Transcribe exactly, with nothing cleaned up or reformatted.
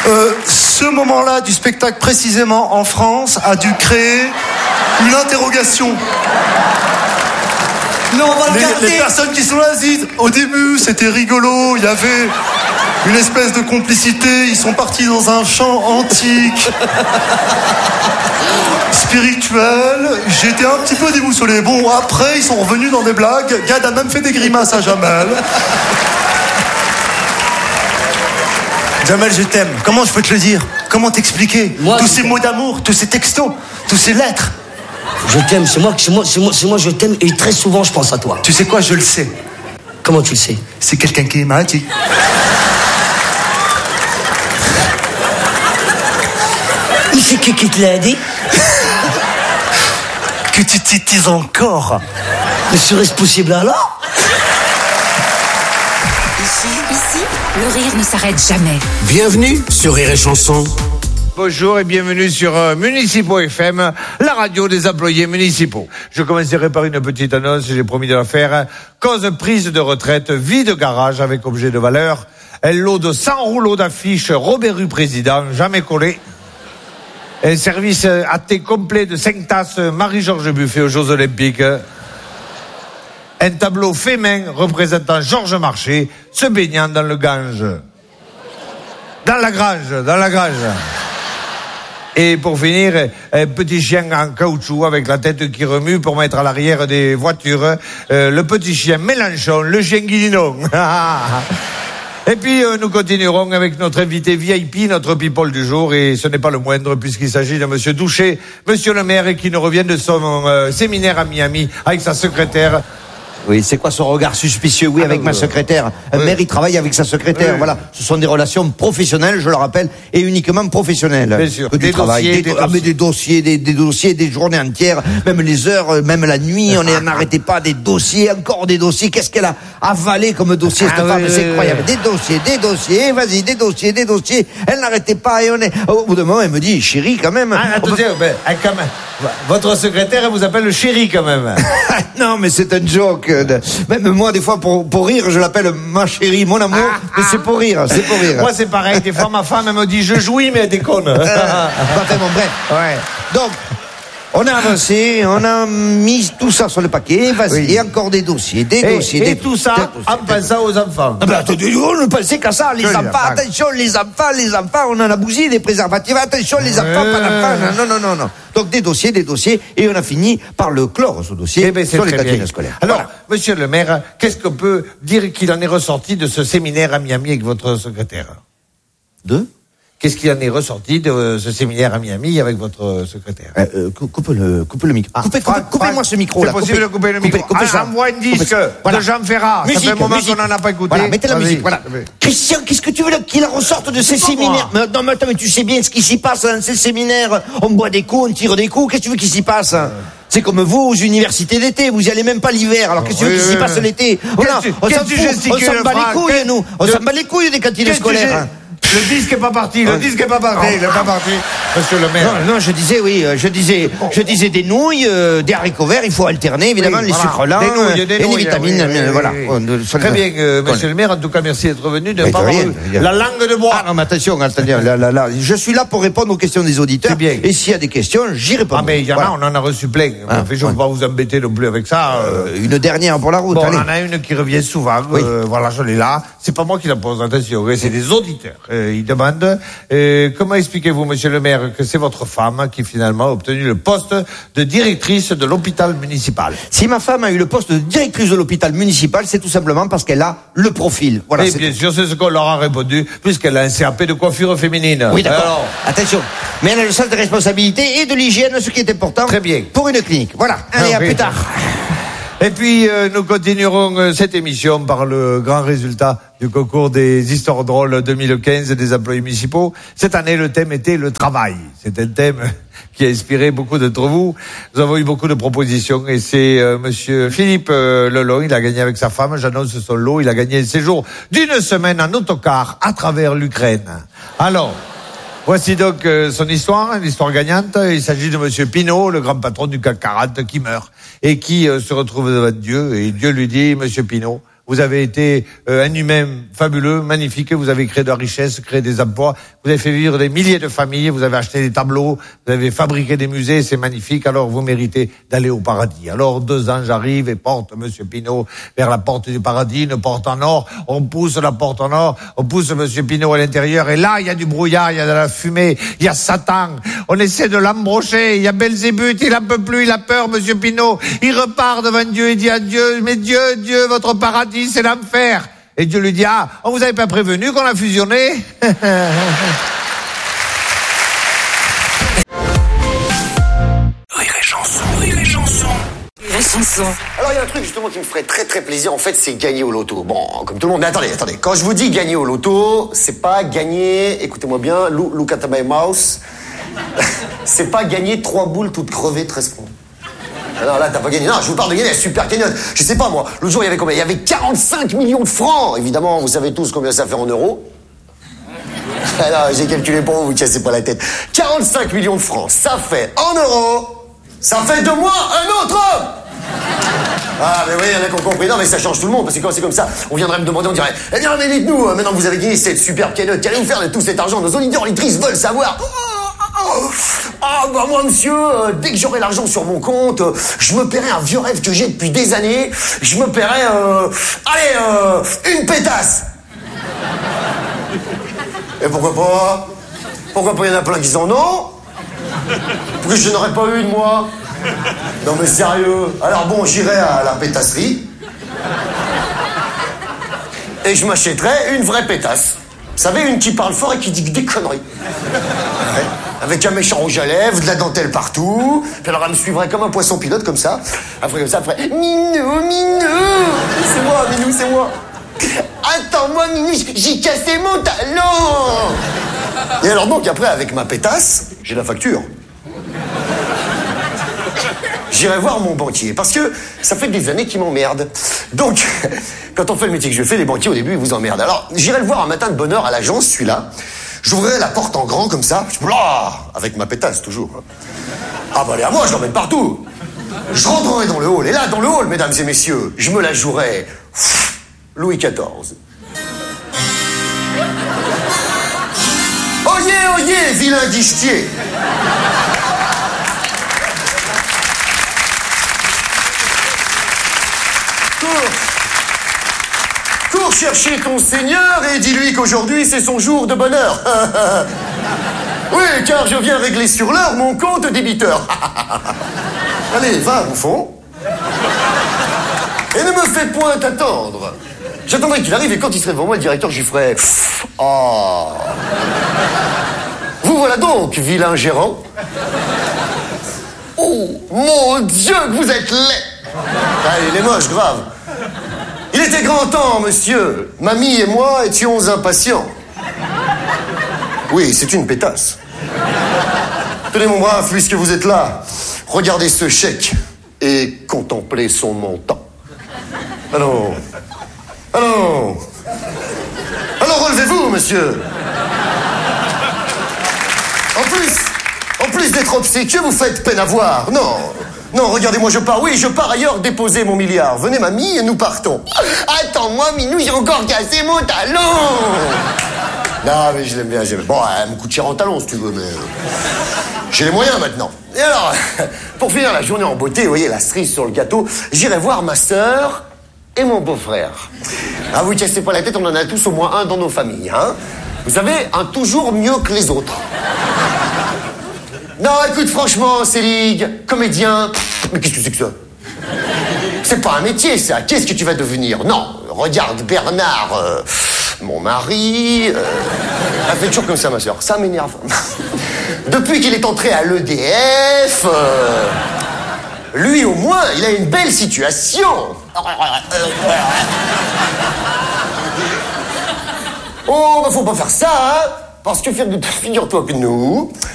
Euh, ce moment-là du spectacle, précisément en France, a dû créer une interrogation. Non, on va les, le garder. les personnes qui sont là disent, au début, c'était rigolo, il y avait une espèce de complicité, ils sont partis dans un chant antique, spirituel, j'étais un petit peu déboussolé. Bon, après, ils sont revenus dans des blagues, Gad a même fait des grimaces à Jamel. Jamel, je t'aime. Comment je peux te le dire? Comment t'expliquer? Moi, tous je... ces mots d'amour, tous ces textos, tous ces lettres. Je t'aime, c'est moi, c'est moi, c'est moi, c'est moi, je t'aime et très souvent je pense à toi. Tu sais quoi, je le sais. Comment tu le sais? C'est quelqu'un qui m'a dit. Et c'est qui qui te l'a dit? Que tu titises encore. Mais serait-ce possible alors? Ici, ici, le rire ne s'arrête jamais. Bienvenue sur Rire et Chanson. Bonjour et bienvenue sur euh, Municipaux F M, la radio des employés municipaux. Je commencerai par une petite annonce, j'ai promis de la faire. Cause prise de retraite, vie de garage avec objet de valeur. Un lot de cent rouleaux d'affiches, Robert Rue Président, jamais collé. Un service à thé complet de cinq tasses, Marie-Georges Buffet aux Jeux Olympiques. Un tableau fait main représentant Georges Marchais se baignant dans le Gange. Dans la Grange, dans la Grange. Et pour finir, un petit chien en caoutchouc avec la tête qui remue pour mettre à l'arrière des voitures. Euh, le petit chien Mélenchon, le chien Guidinon. Et puis euh, nous continuerons avec notre invité V I P, notre people du jour, et ce n'est pas le moindre puisqu'il s'agit de Monsieur Douchet, Monsieur le maire, qui nous revient de son euh, séminaire à Miami avec sa secrétaire. Oui, c'est quoi ce regard suspicieux? Oui, avec ma secrétaire. Un oui. maire, il travaille avec sa secrétaire. Oui. Voilà, ce sont des relations professionnelles, je le rappelle, et uniquement professionnelles. Bien sûr. Que du des travail, dossiers, des, des, ah, dossiers. Mais des dossiers, des, des dossiers, des journées entières, même les heures, même la nuit, on est, n'arrêtait pas, des dossiers, encore des dossiers. Qu'est-ce qu'elle a avalé comme dossier, cette ah, femme? oui, C'est oui, incroyable. oui. Des dossiers, des dossiers, vas-y, des dossiers, des dossiers. Elle n'arrêtait pas, et on est, au bout d'un moment, elle me dit, chérie, quand même. Ah, attendez, peut... ben, quand même. Votre secrétaire, elle vous appelle le chéri, quand même. Non, mais c'est un joke. Même moi, des fois, pour, pour rire, je l'appelle ma chérie, mon amour. Ah, mais ah. c'est pour rire, c'est pour rire. Moi, c'est pareil. Des fois, ma femme, elle me dit, je jouis, mais elle déconne. Euh, enfin, bon, bref. Ouais. Donc, on a avancé, on a mis tout ça sur le paquet, vas-y, oui. Et encore des dossiers, des et, dossiers. Et des, tout ça, en pensant aux enfants. Ah ben, attendez, on ne pensait qu'à ça, les que enfants, les attention, les enfants, les enfants, on en a bousillé des préservatifs, attention, les enfants, euh... pas d'enfants, non, non, non, non. Donc, des dossiers, des dossiers, et on a fini par le clore, ce dossier, eh ben, sur les cantines bien. scolaires. Alors, voilà. Monsieur le maire, qu'est-ce qu'on peut dire qu'il en est ressorti de ce séminaire à Miami avec votre secrétaire? De Qu'est-ce qui en est ressorti de ce séminaire à Miami avec votre secrétaire? euh, euh, coupe, le, coupe le micro. Ah, coupez, coupez, coupez-moi ce micro là. C'est possible de couper le micro. Coupez, coupez ah, envoie un disque voilà. de Jean Ferrat. Musique, ça fait un moment musique. qu'on n'en a pas écouté. Voilà, mettez la Vas-y. musique. Voilà. Christian, qu'est-ce que tu veux qu'il ressorte de ces séminaires? Mais, non, mais attends, mais tu sais bien ce qui s'y passe dans ces séminaires. On boit des coups, on tire des coups. Qu'est-ce que tu veux qu'il s'y passe? Euh... C'est comme vous aux universités d'été, vous y allez même pas l'hiver. Alors qu'est-ce que tu veux qu'il s'y passe l'été? On s'en fout, on s'en bat les couilles, nous. On s'en bat les couilles des cantines scolaires. Le disque est pas parti, le disque est pas parti, il est pas parti, monsieur le maire. Non, non, je disais, oui, je disais, je disais des nouilles, euh, des haricots verts, il faut alterner, évidemment, oui, les voilà. sucres lents, des nouilles, des et nouilles, les vitamines, oui, oui, voilà. Oui, oui. Oh, très bien, euh, monsieur le maire, en tout cas, merci d'être venu, de ne pas rien, avoir rien. la langue de bois. Ah non, mais attention, attendez, là, là, là, je suis là pour répondre aux questions des auditeurs. C'est bien. Et s'il y a des questions, j'y réponds. Ah, mais il y en voilà. a, on en a reçu plein. Ah, je ne ouais. vais pas vous embêter non plus avec ça. Euh, une dernière pour la route, Bon, allez. on en a une qui revient souvent, Oui. euh, voilà, je l'ai là. C'est pas moi qui la pose, attention, c'est des auditeurs. Euh, ils demandent, euh, comment expliquez-vous, monsieur le maire, que c'est votre femme qui finalement a obtenu le poste de directrice de l'hôpital municipal? Si ma femme a eu le poste de directrice de l'hôpital municipal, c'est tout simplement parce qu'elle a le profil. Voilà. Et c'est bien tout. sûr, c'est ce qu'on leur a répondu, puisqu'elle a un C A P de coiffure féminine. Oui, d'accord. Alors, Attention. Mais elle a le sens de responsabilité et de l'hygiène, ce qui est important. Très bien. Pour une clinique. Voilà. Allez, Ah, à oui. plus tard. Et puis, euh, nous continuerons euh, cette émission par le grand résultat du concours des histoires drôles deux mille quinze des employés municipaux. Cette année, le thème était le travail. C'est un thème qui a inspiré beaucoup d'entre vous. Nous avons eu beaucoup de propositions et c'est euh, monsieur Philippe euh, Lelon, il a gagné avec sa femme, j'annonce son lot, il a gagné un séjour d'une semaine en autocar à travers l'Ukraine. Alors, voici donc euh, son histoire, l'histoire gagnante. Il s'agit de monsieur Pinault, le grand patron du C A C quarante, qui meurt et qui euh, se retrouve devant Dieu. Et Dieu lui dit, monsieur Pinault, Vous avez été euh, un humain fabuleux, magnifique. Vous avez créé de la richesse, créé des emplois. Vous avez fait vivre des milliers de familles. Vous avez acheté des tableaux. Vous avez fabriqué des musées. C'est magnifique. Alors, vous méritez d'aller au paradis. Alors, deux anges arrivent et portent Monsieur Pinault vers la porte du paradis, une porte en or. On pousse la porte en or. On pousse Monsieur Pinault à l'intérieur. Et là, il y a du brouillard, il y a de la fumée, il y a Satan. On essaie de l'embrocher. Il y a Belzébuth. Il en peut plus. Il a peur, Monsieur Pinault. Il repart devant Dieu et dit à Dieu, mais Dieu, Dieu, votre paradis, c'est l'enfer. Et Dieu lui dit, ah, on vous avait pas prévenu qu'on a fusionné? Rire et chanson, rire et chanson. Rire et chanson. Alors il y a un truc justement qui me ferait très très plaisir en fait, c'est gagner au loto. Bon, comme tout le monde, mais attendez, attendez. Quand je vous dis gagner au loto, c'est pas gagner, écoutez-moi bien, look, look at my mouse. C'est pas gagner trois boules toutes crevées, treize francs. Alors là, t'as pas gagné. Non, je vous parle de gagner la super cagnotte. Je sais pas, moi. L'autre jour, il y avait combien? Il y avait quarante-cinq millions de francs. Évidemment, vous savez tous combien ça fait en euros. Alors, j'ai calculé pour vous, vous cassez pas la tête. quarante-cinq millions de francs, ça fait en euros. Ça fait de moi un autre homme. Ah, mais oui, il y en a qui ont compris. Non, mais ça change tout le monde, parce que quand c'est comme ça, on viendrait me demander, on dirait, eh bien, mais dites-nous, maintenant que vous avez gagné cette superbe cagnotte, qu'allez-vous faire de tout cet argent? Nos auditeurs, auditrices veulent savoir. Ah, bah moi, monsieur, euh, dès que j'aurai l'argent sur mon compte, euh, je me paierai un vieux rêve que j'ai depuis des années. Je me paierai, euh, allez, euh, une pétasse. Et pourquoi pas? Pourquoi pas? Il y en a plein qui disent non. Pourquoi je n'aurais pas une, moi? Non, mais sérieux. Alors bon, j'irai à la pétasserie. Et je m'achèterai une vraie pétasse. Vous savez, une qui parle fort et qui dit des conneries. Ouais. Avec un méchant rouge à lèvres, de la dentelle partout. Puis alors elle me suivrait comme un poisson pilote, comme ça. Après, comme ça, après, Minou, Minou. C'est moi, Minou, c'est moi. Attends-moi, Minou, j'ai cassé mon talon. Et alors donc, après, avec ma pétasse, j'ai la facture. J'irai voir mon banquier, parce que ça fait des années qu'il m'emmerde. Donc, quand on fait le métier que je fais, les banquiers, au début, ils vous emmerdent. Alors, j'irai le voir un matin de bonne heure à l'agence, celui-là. J'ouvrirai la porte en grand, comme ça. Je là, avec ma pétasse, toujours. Ah bah, elle est à moi, je l'emmène partout. Je rentrerai dans le hall. Et là, dans le hall, mesdames et messieurs, je me la jouerai Louis quatorze. Oyez, oyez, vilain guichetier. Cours chercher ton Seigneur et dis-lui qu'aujourd'hui c'est son jour de bonheur. Oui, car je viens régler sur l'heure mon compte débiteur. Allez, va, bouffon. Et ne me fais point attendre. J'attendrai qu'il arrive et quand il serait devant moi, le directeur, j'y ferai... Oh. Vous voilà donc, vilain gérant. Oh, mon Dieu, que vous êtes laid. Ah, il est moche, grave. Il était grand temps, monsieur. Mamie et moi étions impatients. Oui, c'est une pétasse. Tenez, mon brave, puisque vous êtes là, regardez ce chèque et contemplez son montant. Allons. Allons. Alors, relevez-vous, monsieur. En plus, en plus d'être obséquieux, vous faites peine à voir. Non. Non, regardez-moi, je pars. Oui, je pars ailleurs déposer mon milliard. Venez, mamie, et nous partons. Attends-moi, Minou, j'ai encore cassé mon talon. Non, mais je l'aime bien, j'aime. Bon, elle me coûte cher en talon, si tu veux, mais... J'ai les moyens, maintenant. Et alors, pour finir la journée en beauté, vous voyez, la cerise sur le gâteau, j'irai voir ma sœur et mon beau-frère. Ah, vous cassez pas la tête, on en a tous au moins un dans nos familles, hein. Vous savez, un toujours mieux que les autres. Non, écoute, franchement, Célig, comédien, mais qu'est-ce que c'est que ça? C'est pas un métier, ça. Qu'est-ce que tu vas devenir? Non, regarde Bernard, euh, mon mari... Euh, elle fait toujours comme ça, ma soeur. Ça m'énerve. Depuis qu'il est entré à l'E D F... Euh, lui, au moins, il a une belle situation. Oh, bah faut pas faire ça, hein. Parce que figure-toi que nous...